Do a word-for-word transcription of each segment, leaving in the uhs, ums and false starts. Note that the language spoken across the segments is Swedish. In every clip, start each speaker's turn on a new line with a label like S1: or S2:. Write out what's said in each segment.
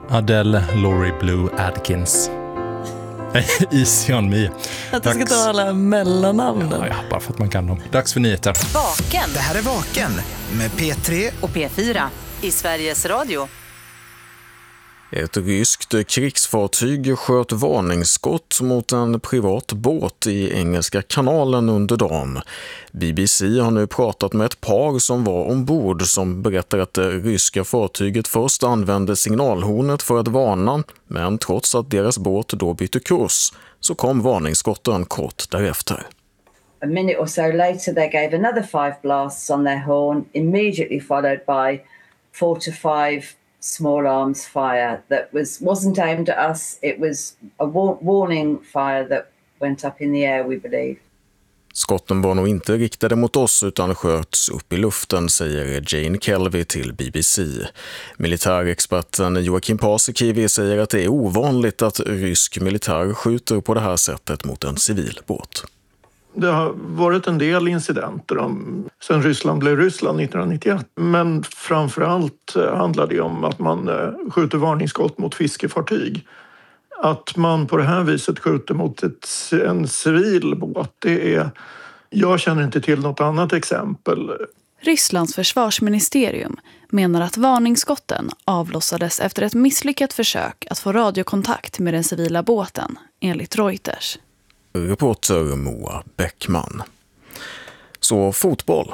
S1: Adele Laurie Blue Adkins. Easy on me.
S2: Att du ska ta alla mellannamnen.
S1: Ja, ja, bara för att man kan dem. Dags för nyheter.
S3: Vaken.
S4: Det här är Vaken med P tre
S3: och P fyra i Sveriges Radio.
S5: Ett ryskt krigsfartyg sköt varningsskott mot en privat båt i Engelska kanalen under dagen. B B C har nu pratat med ett par som var ombord som berättar att det ryska fartyget först använde signalhornet för att varna, men trots att deras båt då bytte kurs så kom varningsskotten kort därefter.
S6: A minute or so later they gave another five blasts on their horn, immediately followed by four to five small arms fire that was wasn't aimed at us. It was a war- warning fire that went up in the air, we believe.
S5: Skotten var nog inte riktade mot oss utan sköts upp i luften, säger Jane Kelvy till B B C. Militärexperten Joakim Paasikivi säger att det är ovanligt att rysk militär skjuter på det här sättet mot en civil båt.
S7: Det har varit en del incidenter om, sen Ryssland blev Ryssland nittonhundranittioett. Men framförallt handlar det om att man skjuter varningsskott mot fiskefartyg. Att man på det här viset skjuter mot ett, en civil båt, det är... Jag känner inte till något annat exempel.
S2: Rysslands försvarsministerium menar att varningsskotten avlossades efter ett misslyckat försök att få radiokontakt med den civila båten, enligt Reuters.
S5: Reporter Moa Bäckman. Så fotboll.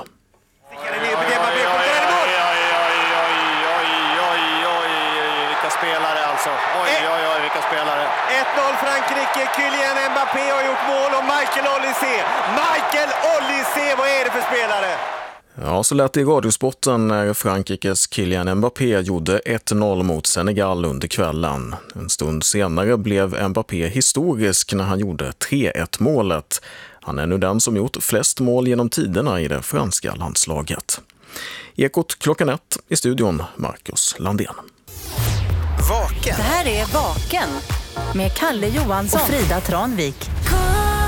S8: Vilka spelare alltså. Oj, oj, oj, vilka spelare. ett noll Frankrike, Kylian Mbappé har gjort mål och Michael Olise. Michael Olise, vad är det för spelare?
S5: Ja, så lät det i radiosporten när Frankrikes Kylian Mbappé gjorde ett noll mot Senegal under kvällen. En stund senare blev Mbappé historisk när han gjorde tre ett målet. Han är nu den som gjort flest mål genom tiderna i det franska landslaget. Ekot klockan ett i studion, Marcus Landén.
S4: Vaken.
S3: Det här är Vaken med Kalle Johansson och Frida Tranvik.